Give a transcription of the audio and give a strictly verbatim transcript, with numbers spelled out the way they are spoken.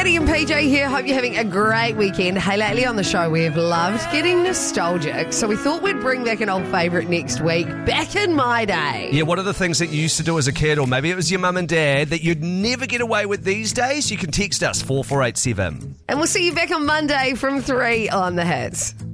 Maddie and P J here. Hope you're having a great weekend. Hey, lately on the show, we have loved getting nostalgic, so we thought we'd bring back an old favourite next week. Back in my day. Yeah, what are the things that you used to do as a kid, or maybe it was your mum and dad, that you'd never get away with these days? You can text us four four eight seven. And we'll see you back on Monday from three on The Hits.